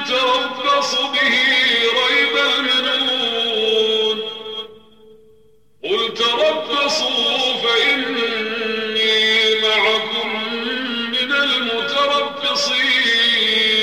يتربص به ريب المنون قل تربصوا فإني معكم من المتربصين